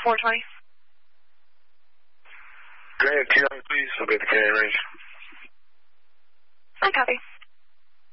420. Go ahead, T-line, please. I'll be at the Canyon Range. I copy.